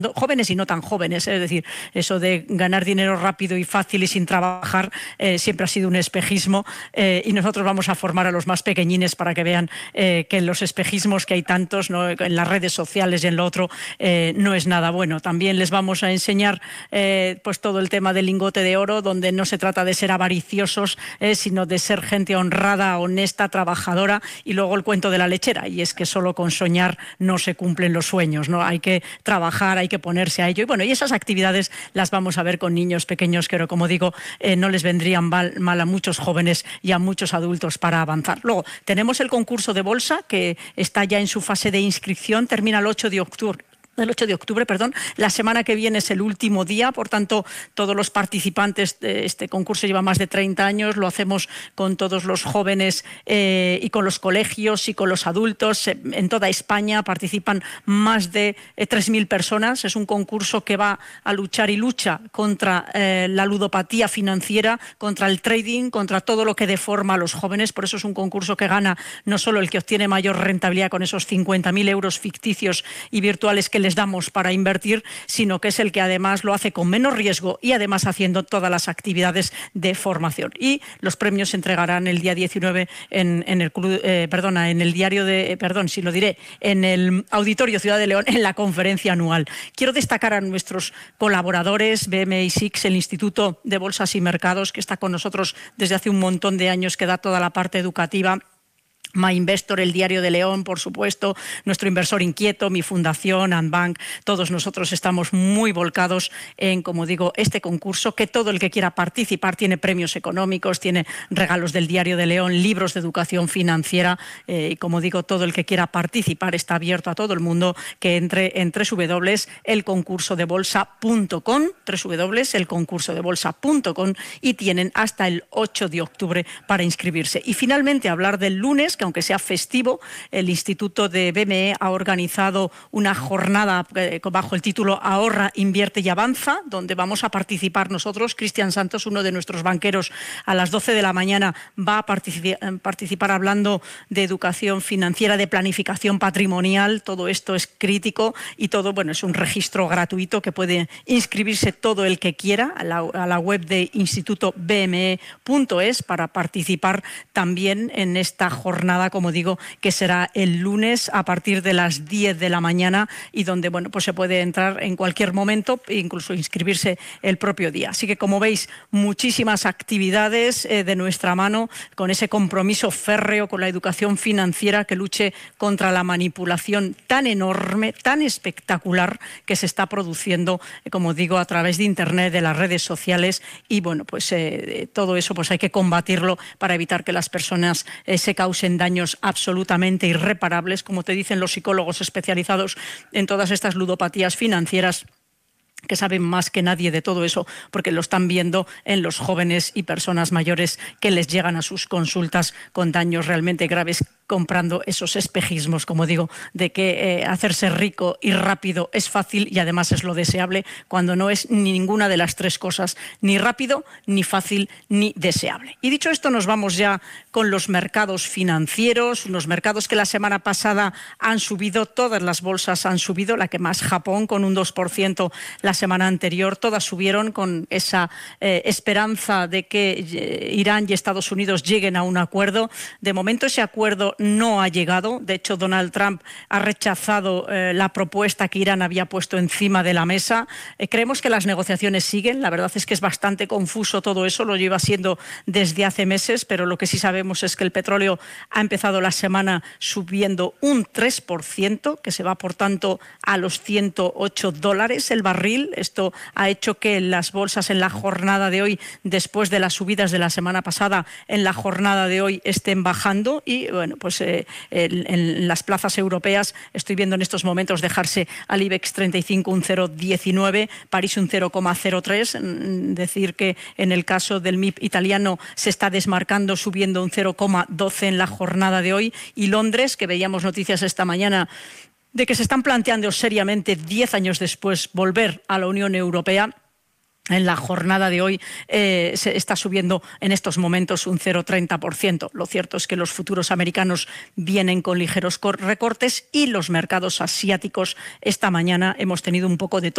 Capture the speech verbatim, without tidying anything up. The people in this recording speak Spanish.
jóvenes y no tan jóvenes, es decir, eso de ganar dinero rápido y fácil y sin trabajar eh, siempre ha sido un espejismo eh, y nosotros vamos a formar a los más pequeñines para que vean eh, que los espejismos que hay tantos, ¿no?, en las redes sociales y en lo otro eh, no es nada bueno. También les vamos a enseñar eh, pues todo el tema del lingote de oro, donde no se trata de ser avariciosos, eh, sino de ser gente honrada, honesta, trabajadora, y luego el cuento de la lechera, y es que solo con soñar no se cumplen los sueños, ¿no? Hay que trabajar, hay que ponerse a ello. Y bueno, y esas actividades las vamos a ver con niños pequeños que, como digo, eh, no les vendrían mal, mal a muchos jóvenes y a muchos adultos para avanzar. Luego, tenemos el concurso de bolsa, que está ya en su fase de inscripción, termina el ocho de octubre. El ocho de octubre, perdón. La semana que viene es el último día, por tanto, todos los participantes de este concurso lleva más de treinta años, lo hacemos con todos los jóvenes eh, y con los colegios y con los adultos. En toda España participan más de eh, tres mil personas. Es un concurso que va a luchar y lucha contra eh, la ludopatía financiera, contra el trading, contra todo lo que deforma a los jóvenes. Por eso es un concurso que gana no solo el que obtiene mayor rentabilidad con esos cincuenta mil euros ficticios y virtuales que les damos para invertir, sino que es el que además lo hace con menos riesgo y además haciendo todas las actividades de formación. Y los premios se entregarán el día diecinueve en, en el club, eh, perdona, en el diario de, eh, perdón, si lo diré, en el Auditorio Ciudad de León, en la conferencia anual. Quiero destacar a nuestros colaboradores, B M I S I C, el Instituto de Bolsas y Mercados, que está con nosotros desde hace un montón de años, que da toda la parte educativa. MyInvestor, el Diario de León, por supuesto, nuestro inversor inquieto, mi fundación, Andbank, todos nosotros estamos muy volcados en, como digo, este concurso, que todo el que quiera participar tiene premios económicos, tiene regalos del Diario de León, libros de educación financiera, eh, y como digo, todo el que quiera participar está abierto a todo el mundo, que entre en doble u doble u doble u punto el concurso de bolsa punto com, doble u doble u doble u punto el concurso de bolsa punto com, y tienen hasta el ocho de octubre para inscribirse. Y finalmente hablar del lunes, que aunque sea festivo, el Instituto de B M E ha organizado una jornada eh, bajo el título Ahorra, Invierte y Avanza, donde vamos a participar nosotros. Cristian Santos, uno de nuestros banqueros, a las doce de la mañana va a participar, participar hablando de educación financiera, de planificación patrimonial. Todo esto es crítico y todo, bueno, es un registro gratuito que puede inscribirse todo el que quiera a la, a la web de instituto b m e punto es para participar también en esta jornada, como digo, que será el lunes a partir de las diez de la mañana, y donde, bueno, pues se puede entrar en cualquier momento e incluso inscribirse el propio día. Así que, como veis, muchísimas actividades eh, de nuestra mano, con ese compromiso férreo con la educación financiera que luche contra la manipulación tan enorme, tan espectacular que se está produciendo, eh, como digo, a través de Internet, de las redes sociales, y bueno, pues eh, todo eso pues hay que combatirlo para evitar que las personas eh, se causen daños absolutamente irreparables, como te dicen los psicólogos especializados en todas estas ludopatías financieras, que saben más que nadie de todo eso, porque lo están viendo en los jóvenes y personas mayores que les llegan a sus consultas con daños realmente graves, comprando esos espejismos, como digo, de que eh, hacerse rico y rápido es fácil y además es lo deseable, cuando no es ni ninguna de las tres cosas, ni rápido, ni fácil, ni deseable. Y dicho esto, nos vamos ya con los mercados financieros, unos mercados que la semana pasada han subido, todas las bolsas han subido, la que más, Japón, con un dos por ciento la semana anterior, todas subieron con esa eh, esperanza de que eh, Irán y Estados Unidos lleguen a un acuerdo. De momento ese acuerdo no ha llegado. De hecho, Donald Trump ha rechazado eh, la propuesta que Irán había puesto encima de la mesa. Eh, creemos que las negociaciones siguen. La verdad es que es bastante confuso todo eso, lo lleva siendo desde hace meses, pero lo que sí sabemos es que el petróleo ha empezado la semana subiendo un tres por ciento, que se va, por tanto, a los ciento ocho dólares el barril. Esto ha hecho que las bolsas en la jornada de hoy, después de las subidas de la semana pasada, en la jornada de hoy estén bajando, y bueno, pues eh, en, en las plazas europeas estoy viendo en estos momentos dejarse al IBEX treinta y cinco un cero coma diecinueve, París un cero coma cero tres, decir que en el caso del M I P italiano se está desmarcando, subiendo un cero coma doce en la jornada de hoy, y Londres, que veíamos noticias esta mañana de que se están planteando seriamente, diez años después, volver a la Unión Europea. En la jornada de hoy eh, se está subiendo en estos momentos un cero coma treinta por ciento. Lo cierto es que los futuros americanos vienen con ligeros recortes, y los mercados asiáticos esta mañana hemos tenido un poco de todo.